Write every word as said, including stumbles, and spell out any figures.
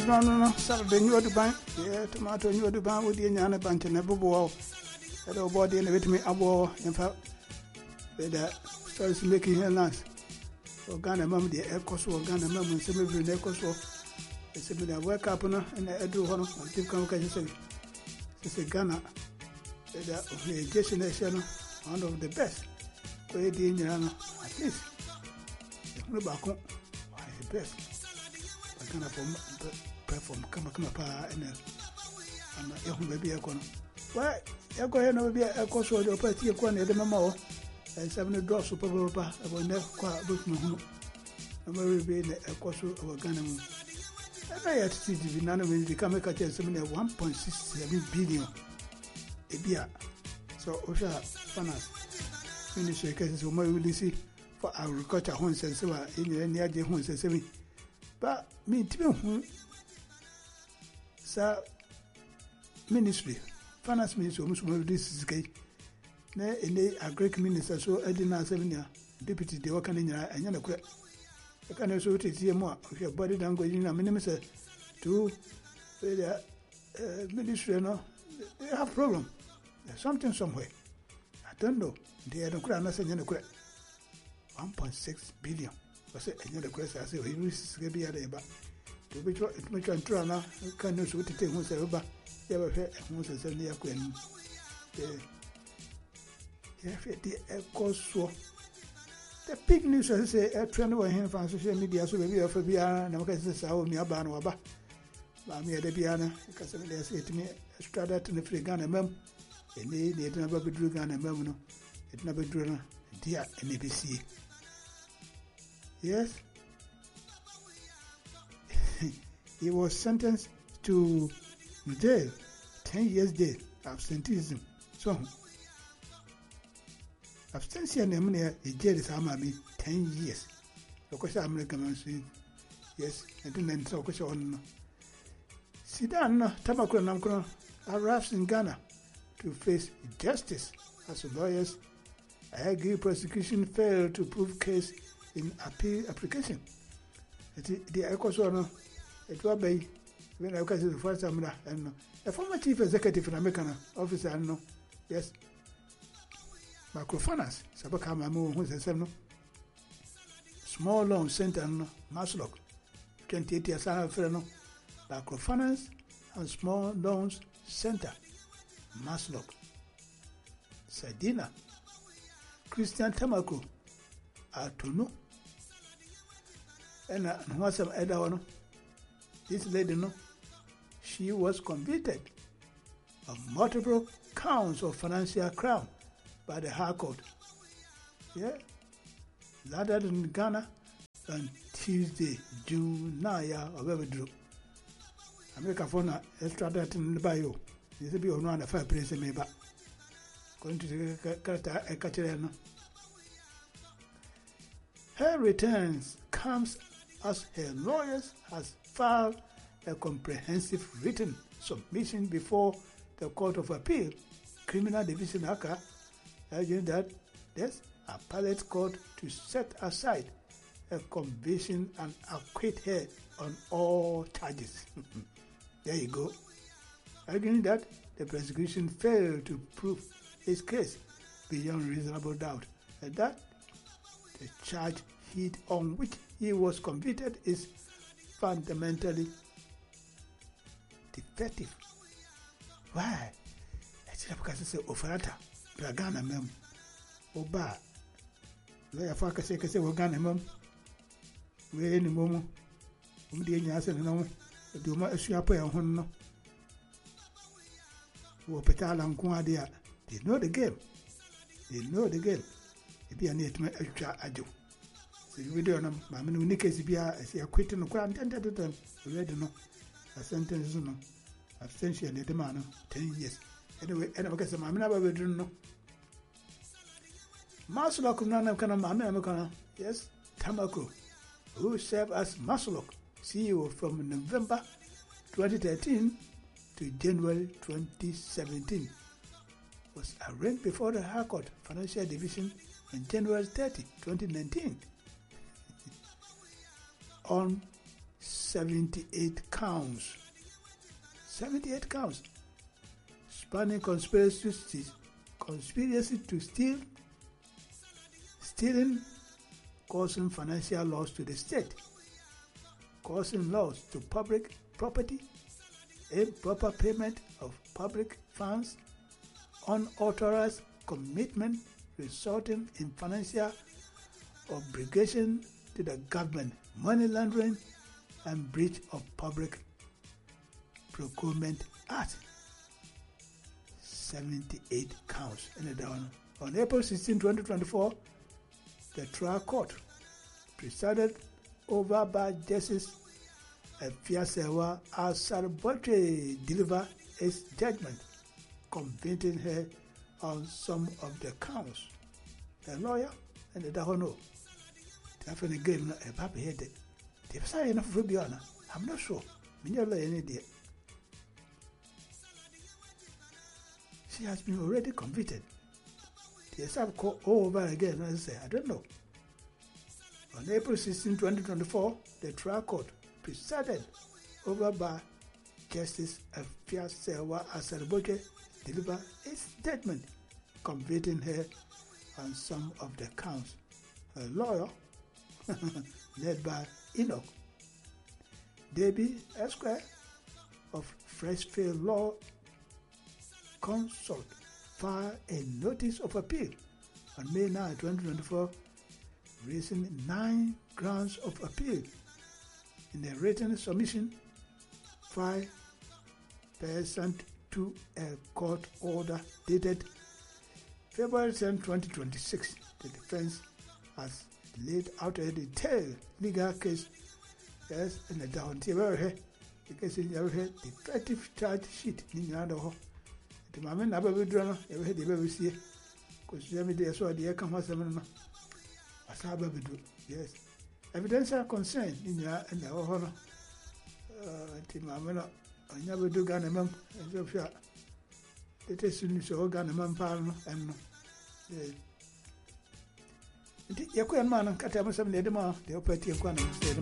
no no no Saturday new Dubai yeah tomato new Dubai with the nyana bunch and never bow that body and with me abo in fact that starts making headlines for Ghana mum the air cost for Ghana mum and some of the cost for it's a bit of wake up and I do one of the convocation it's a Ghana that the destination one of the best go the nyana at least the back home the best Ghana from perform come come pa and and ehun baby e kono why e go here no baby e ko so the party e ko na de mama o e seven draw super papa e go ne kwa book no hunu no baby be ne e ko so o Ghana mu e na ya titi di na no we come ka che seven one point six seven billion e bia so o sha finance ministry ka so mo we see for agriculture hon sense wa e ni ni aje hon sense mi but me tibe hu sa ministry finance ministry almost one of this is gay na ene agric minister so edina seven deputy de waka nyina anya na kura e kana so tetie mu a hwe body dango nyina me nim say to the ministry no they have problem there's something somewhere I don't know they don't kura na say nyina kura one point six billion was it anya na kura say we use ga bia da ba to be to me try to na kan no so tete hu say ba ya ba fe hu say say ne ya kwan eh ya fe the ekoso the big news say e trend wa hen fan social media so be bi fa bia na maka say sa o mi aba na ba ba mi da bia na ka say le say timi extra that ne free Ghana mem ene ne na ba bedru Ghana mem no it na bedru na dia N B C yes. He was sentenced to jail, ten years jail, absenteeism. So, abstention in jail is amami ten years. Of course, American say yes, I didn't talk on. Sidan Tamakura Namkura arrives in Ghana to face justice as lawyers argue prosecution failed to prove case in appeal application. The Ecosono. It will be when I catch the first time. And a former chief executive in American officer, I know, yes, microfinance, Sabakama Moon, seven small loan center, Maslock, twenty-eight years old, microfinance and small loans center, Maslock, Sadina, Christian Tamako, Atono, and what's some other one. This lady, no, she was convicted of multiple counts of financial crime by the High Court. Yeah, landed in Ghana on Tuesday, June ninth of every drew. America for na extradited in the bio. This will be on one of five places, maybe. Going to the character, a Caterina. Her returns comes as her lawyers has filed a comprehensive written submission before the Court of Appeal, Criminal Division Accra, urging that there's a appellate court to set aside a conviction and acquit her on all charges. There you go. Arguing that the prosecution failed to prove his case beyond reasonable doubt, and that the charge heat on which he was convicted is fundamentally defective. Why? It's because it's a oferata. Ghana mem. Oba. Lawyer for kase kase wo Ghana mem. We ni momo. Um di nya ase no. Do ma asu apa ya hon no. Wo petala nko ade a. They know the game. They know the game. Ebi ani etuma atwa ajo. So video no ma me no ni case bia ase acquit no kwa ntententen ready no. A sentence no. Abstention the man ten years. Anyway, anyway, because my man never do no. Maslock Nana Kana Mamma, yes, Tamako, who served as Maslock C E O from November twenty thirteen to January twenty seventeen, was arraigned before the High Court Financial Division on January thirtieth, twenty nineteen. On seventy-eight counts. seventy-eight counts. Spanning conspiracy, conspiracy to steal, stealing, causing financial loss to the state, causing loss to public property, improper payment of public funds, unauthorized commitment resulting in financial obligation to the government, money laundering, and breach of Public Procurement Act. seventy-eight counts. On April sixteenth, twenty twenty-four, the trial court, presided over by Justice Afiasewa Asare-Botwe, delivered its judgment, convicting her on some of the counts. The lawyer and the Dahono. After the game, a paper headed. The sign of Rubiana, I'm not sure. She has been already convicted. The sub court over again and say, I don't know. On April sixteenth, twenty twenty-four, the trial court, presided over by Justice Afiasewa Asare-Botwe, delivered its judgment, convicting her on some of the counts. Her lawyer, led by Enoch Debbie Esquire of Freshfield Law Consult, filed a notice of appeal on May ninth, twenty twenty-four, raising nine grounds of appeal. In a written submission, filed pursuant to a court order dated February tenth, twenty twenty-six, the defense has laid out a detailed legal case. Yes, and the down here, the case in your head, defective charge sheet in your other. The mamma never will draw, ever had the baby see, because Jamie they saw the air come as a man. As I do, yes. Evidence are concerned in your and the honor. The mamma, I never do gun a mum, and so far. It is soon so gun a mum, and the Yakuan man and Katamas and Ledema, the operative one.